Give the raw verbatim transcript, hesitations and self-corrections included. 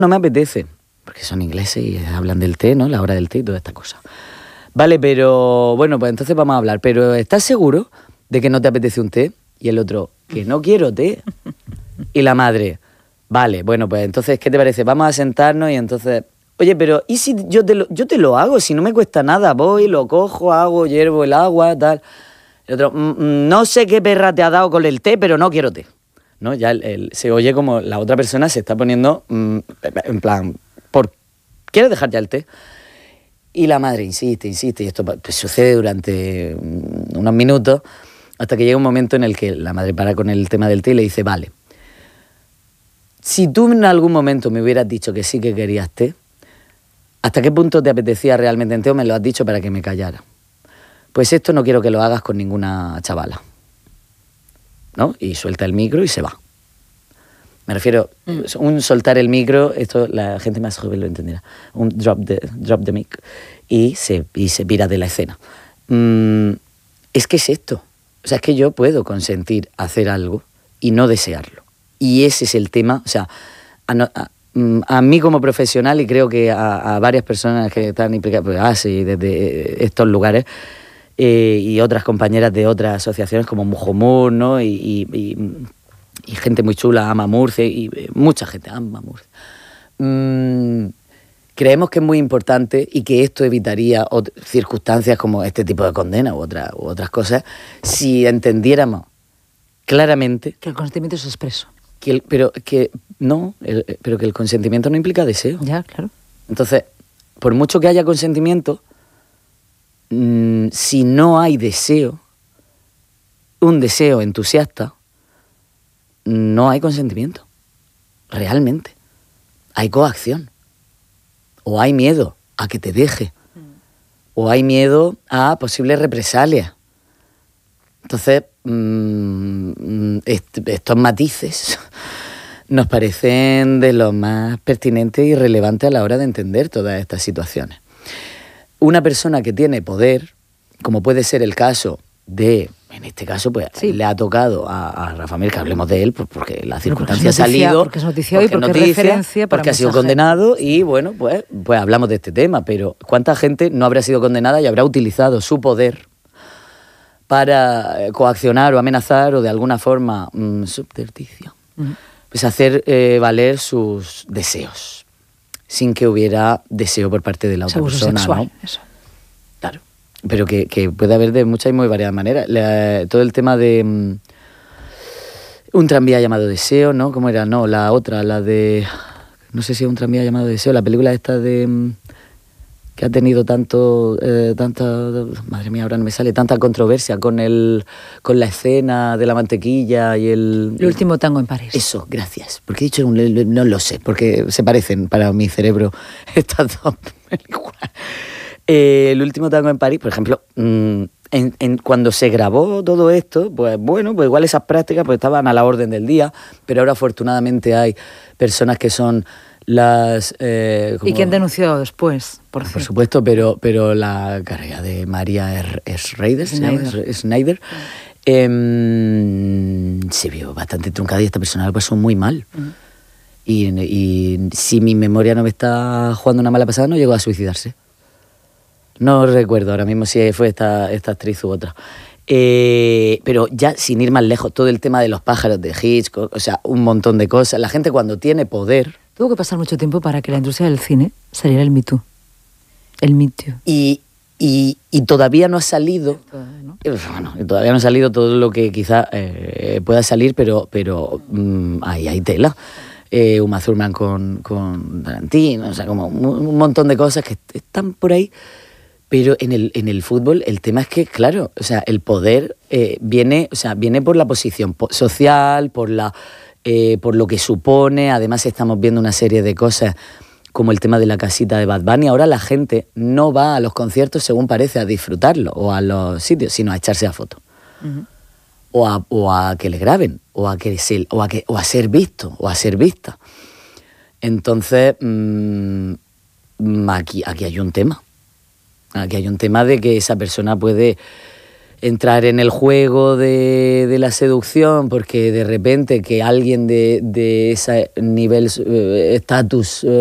no me apetece, porque son ingleses y hablan del té, ¿no? La hora del té y toda esta cosa. Vale, pero bueno, pues entonces vamos a hablar. Pero ¿estás seguro de que no te apetece un té? Y el otro, que no quiero té. Y la madre, vale, bueno, pues entonces, ¿qué te parece? Vamos a sentarnos y entonces... Oye, pero ¿y si yo te lo, yo te lo hago? Si no me cuesta nada, voy, lo cojo, hago, hiervo el agua, tal... El otro, mm, no sé qué perra te ha dado con el té, pero no quiero té. ¿No? Ya el, el, se oye como la otra persona se está poniendo mm, en plan, ¿por quieres dejar ya el té? Y la madre insiste, insiste, y esto pues, sucede durante unos minutos, hasta que llega un momento en el que la madre para con el tema del té y le dice, vale, si tú en algún momento me hubieras dicho que sí que querías té, ¿hasta qué punto te apetecía realmente el té o me lo has dicho para que me callara? Pues esto no quiero que lo hagas con ninguna chavala, ¿no? Y suelta el micro y se va. Me refiero, mm. un soltar el micro, esto la gente más joven lo entenderá, un drop the, drop the mic, y se, y se vira de la escena. Mm, es que es esto, o sea, es que yo puedo consentir hacer algo y no desearlo. Y ese es el tema, o sea, a, no, a, a mí como profesional y creo que a, a varias personas que están implicadas, pues, ah, sí, desde estos lugares, Eh, y otras compañeras de otras asociaciones como Mujomur, ¿no? Y, y, y, y gente muy chula, Ama Murcia, y eh, mucha gente, Ama Murcia. Mm, creemos que es muy importante y que esto evitaría ot- circunstancias como este tipo de condena u, otra, u otras cosas si entendiéramos claramente... Que el consentimiento es expreso. Que el, pero que no, el, pero que el consentimiento no implica deseo. Ya, claro. Entonces, por mucho que haya consentimiento... si no hay deseo, un deseo entusiasta, no hay consentimiento, realmente. Hay coacción, o hay miedo a que te deje, o hay miedo a posibles represalias. Entonces, mmm, est- estos matices nos parecen de los más pertinentes y relevantes a la hora de entender todas estas situaciones. Una persona que tiene poder, como puede ser el caso de, en este caso, pues sí. le ha tocado a, a Rafa Mir, que hablemos de él, pues porque la circunstancia porque ha salido, porque es noticia y porque, porque es noticia, referencia para porque ha sido condenado gente. Y bueno, pues, pues hablamos de este tema, pero ¿cuánta gente no habrá sido condenada y habrá utilizado su poder para coaccionar o amenazar o de alguna forma mmm, subterticio, uh-huh. pues hacer eh, valer sus deseos? Sin que hubiera deseo por parte de la otra abuso persona, sexual, ¿no? Eso. Claro, pero que, que puede haber de muchas y muy variadas maneras. La, todo el tema de um, un tranvía llamado Deseo, ¿no? ¿Cómo era? No, la otra, la de... No sé si es un tranvía llamado Deseo, la película esta de... Um, que ha tenido tanto... Eh, tanta... Madre mía, ahora no me sale. Tanta controversia con el con la escena de la mantequilla y el... El último tango en París. Eso, gracias. Porque he dicho... Un, no lo sé, porque se parecen para mi cerebro estas dos películas. Eh, el último tango en París, por ejemplo... Mmm, En, en, cuando se grabó todo esto, pues bueno, pues igual esas prácticas pues estaban a la orden del día, pero ahora afortunadamente hay personas que son las... Eh, como, y que han denunciado después, por, por supuesto, pero, pero la carrera de María Schneider, Schneider. Schneider eh, se vio bastante truncada y esta persona lo pasó muy mal. Uh-huh. Y, y si mi memoria no me está jugando una mala pasada, no llegó a suicidarse. No recuerdo ahora mismo si fue esta, esta actriz u otra. Eh, pero ya sin ir más lejos, todo el tema de los pájaros de Hitchcock, o sea, un montón de cosas. La gente cuando tiene poder... Tuvo que pasar mucho tiempo para que la industria del cine saliera el Me Too. El Me Too. Y, y, y todavía no ha salido... ¿no? Bueno, todavía no ha salido todo lo que quizá eh, pueda salir, pero, pero mmm, ahí hay tela. Eh, Uma Thurman con, con Tarantino, o sea, como un, un montón de cosas que están por ahí... Pero en el, en el fútbol el tema es que, claro, o sea, el poder eh, viene, o sea, viene por la posición social, por, la, eh, por lo que supone. Además estamos viendo una serie de cosas como el tema de la casita de Bad Bunny. Ahora la gente no va a los conciertos, según parece, a disfrutarlo o a los sitios, sino a echarse a foto. Uh-huh. O, a, o a que le graben, o a, que se, o, a que, o a ser visto, o a ser vista. Entonces, mmm, aquí, aquí hay un tema. Aquí hay un tema de que esa persona puede entrar en el juego de, de la seducción, porque de repente que alguien de, de ese nivel, estatus... Eh,